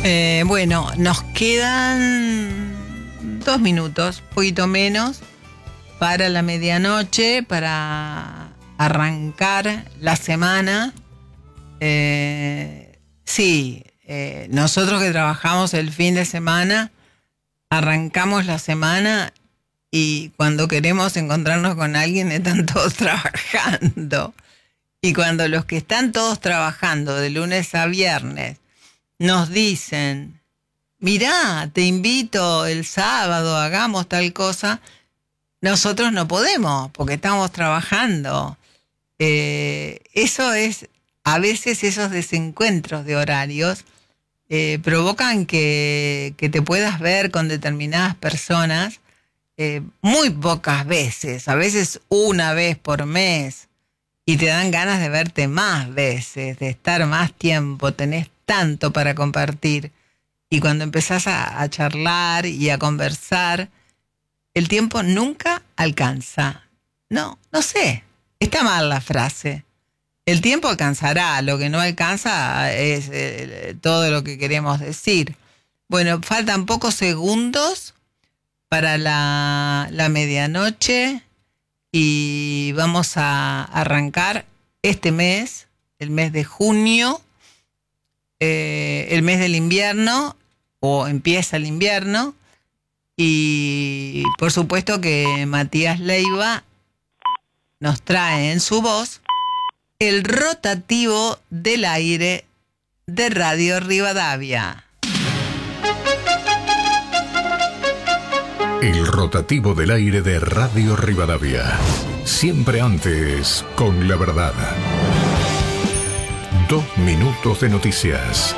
Bueno, nos quedan 2 minutos, poquito menos, para la medianoche, para arrancar la semana. Nosotros que trabajamos el fin de semana, arrancamos la semana y cuando queremos encontrarnos con alguien están todos trabajando. Y cuando los que están todos trabajando de lunes a viernes nos dicen, mirá, te invito el sábado, hagamos tal cosa, nosotros no podemos porque estamos trabajando. Eso es, a veces esos desencuentros de horarios provocan que te puedas ver con determinadas personas muy pocas veces, a veces una vez por mes, y te dan ganas de verte más veces, de estar más tiempo, tenés tanto para compartir. Y cuando empezás a charlar y a conversar, el tiempo nunca alcanza. No sé, está mal la frase. El tiempo alcanzará, lo que no alcanza es todo lo que queremos decir. Bueno, faltan pocos segundos para la medianoche y vamos a arrancar este mes, el mes de junio, el mes del invierno, o empieza el invierno, y por supuesto que Matías Leiva nos trae en su voz el rotativo del aire de Radio Rivadavia. El rotativo del aire de Radio Rivadavia. Siempre antes con la verdad. 2 minutos de noticias.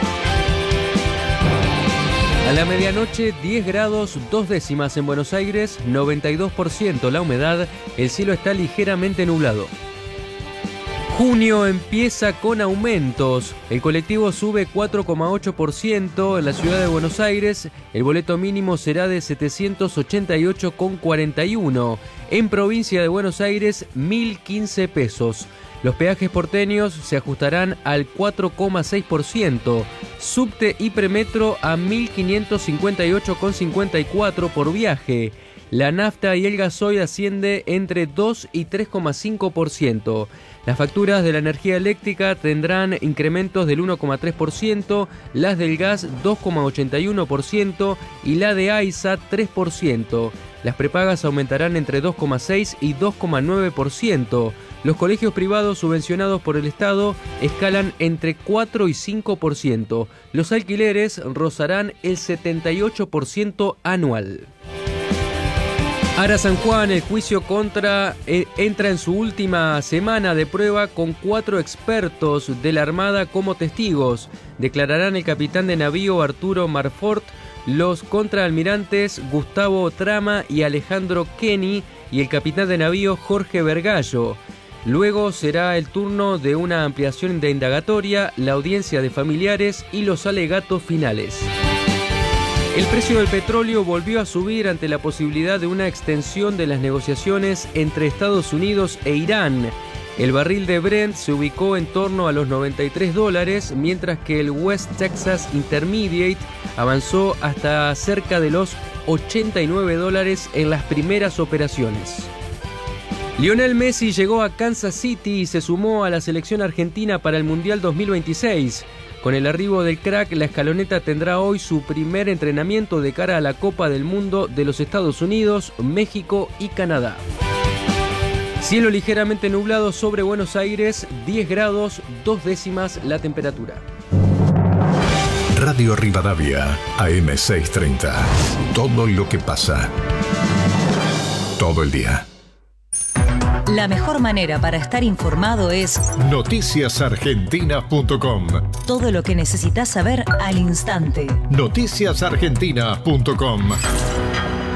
A la medianoche, 10 grados 2 décimas en Buenos Aires, 92% la humedad, el cielo está ligeramente nublado. Junio empieza con aumentos. El colectivo sube 4,8% en la ciudad de Buenos Aires. El boleto mínimo será de 788,41. En provincia de Buenos Aires, 1.015 pesos. Los peajes porteños se ajustarán al 4,6%. Subte y premetro a 1.558,54 por viaje. La nafta y el gasoil asciende entre 2 y 3,5%. Las facturas de la energía eléctrica tendrán incrementos del 1,3%, las del gas 2,81% y la de AISA 3%. Las prepagas aumentarán entre 2,6 y 2,9%. Los colegios privados subvencionados por el Estado escalan entre 4 y 5%. Los alquileres rozarán el 78% anual. Ara San Juan, el juicio entra en su última semana de prueba con 4 expertos de la Armada como testigos. Declararán el capitán de navío Arturo Marfort, los contraalmirantes Gustavo Trama y Alejandro Kenny y el capitán de navío Jorge Vergallo. Luego será el turno de una ampliación de indagatoria, la audiencia de familiares y los alegatos finales. El precio del petróleo volvió a subir ante la posibilidad de una extensión de las negociaciones entre Estados Unidos e Irán. El barril de Brent se ubicó en torno a los $93, mientras que el West Texas Intermediate avanzó hasta cerca de los $89 en las primeras operaciones. Lionel Messi llegó a Kansas City y se sumó a la selección argentina para el Mundial 2026. Con el arribo del crack, la escaloneta tendrá hoy su primer entrenamiento de cara a la Copa del Mundo de los Estados Unidos, México y Canadá. Cielo ligeramente nublado sobre Buenos Aires, 10 grados 2 décimas la temperatura. Radio Rivadavia, AM630. Todo lo que pasa. Todo el día. La mejor manera para estar informado es noticiasargentina.com. Todo lo que necesitas saber al instante. Noticiasargentina.com.